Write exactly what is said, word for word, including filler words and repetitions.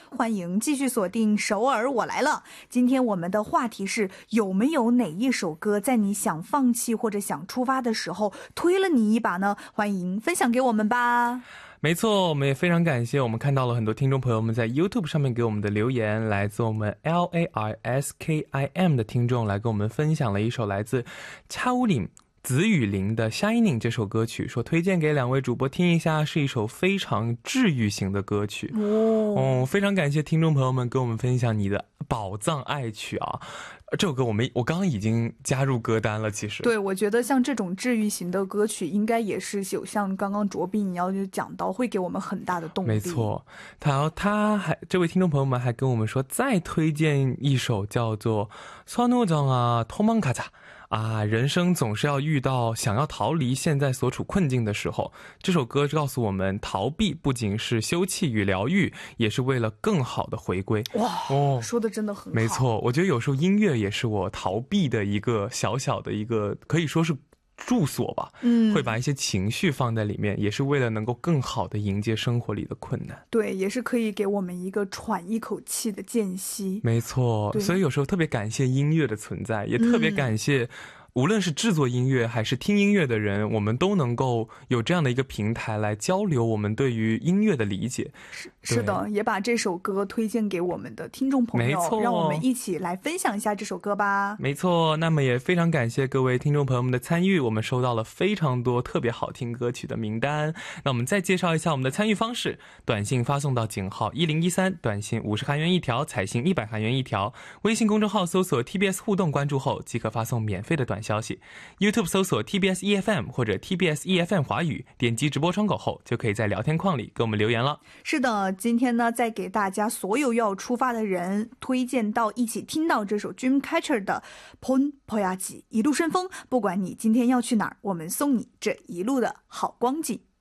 欢迎继续锁定首尔我来了。今天我们的话题是，有没有哪一首歌在你想放弃或者想出发的时候推了你一把呢？欢迎分享给我们吧。 没错，我们也非常感谢我们看到了很多听众朋友们在 YouTube 上面给我们的留言，来自我们 L A R S K I M 的听众来跟我们分享了一首来自차우림子雨林的 Shining 这首歌曲，说推荐给两位主播听一下，是一首非常治愈型的歌曲。哦、嗯，非常感谢听众朋友们跟我们分享你的宝藏爱曲啊。这首歌我们我刚刚已经加入歌单了，其实对，我觉得像这种治愈型的歌曲应该也是有像刚刚卓斌你要讲到会给我们很大的动力。 没错，他他还这位听众朋友们还跟我们说再推荐一首叫做선우정아 도망가자啊，人生总是要遇到想要逃离现在所处困境的时候，这首歌告诉我们，逃避不仅是休憩与疗愈，也是为了更好的回归。 哇，哦，说的真的很好。 没错，我觉得有时候音乐也是我逃避的一个小小的一个，可以说是住所吧，嗯，会把一些情绪放在里面，也是为了能够更好的迎接生活里的困难。 对，也是可以给我们一个喘一口气的间隙。 没错，所以有时候特别感谢音乐的存在，也特别感谢、嗯无论是制作音乐还是听音乐的人，我们都能够有这样的一个平台来交流我们对于音乐的理解。 是, 是的，也把这首歌推荐给我们的听众朋友，没错，让我们一起来分享一下这首歌吧。 没错，那么也非常感谢各位听众朋友们的参与，我们收到了非常多特别好听歌曲的名单。那我们再介绍一下我们的参与方式，短信发送到井号一零一三，短信五十韩元一条，彩信一百韩元一条，微信公众号搜索 T B S 互动关注后即可发送免费的短消息， YouTube 搜索 T B S E F M 或者 T B S E F M 华语，点击直播窗口后就可以在聊天框里给我们留言了。 是的，今天呢再给大家所有要出发的人推荐到一起聽到这首 Dreamcatcher 的 본 버야지 一路顺风，不管你今天要去哪儿，我们送你这一路的好光景。